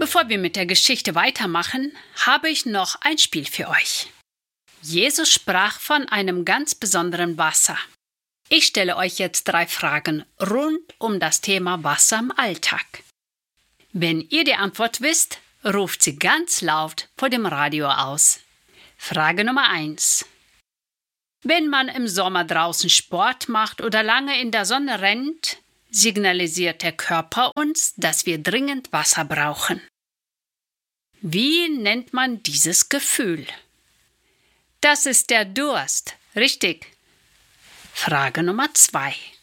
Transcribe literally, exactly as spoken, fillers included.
Bevor wir mit der Geschichte weitermachen, habe ich noch ein Spiel für euch. Jesus sprach von einem ganz besonderen Wasser. Ich stelle euch jetzt drei Fragen rund um das Thema Wasser im Alltag. Wenn ihr die Antwort wisst, ruft sie ganz laut vor dem Radio aus. Frage Nummer eins. Wenn man im Sommer draußen Sport macht oder lange in der Sonne rennt, signalisiert der Körper uns, dass wir dringend Wasser brauchen. Wie nennt man dieses Gefühl? Das ist der Durst, richtig. Frage Nummer zwei.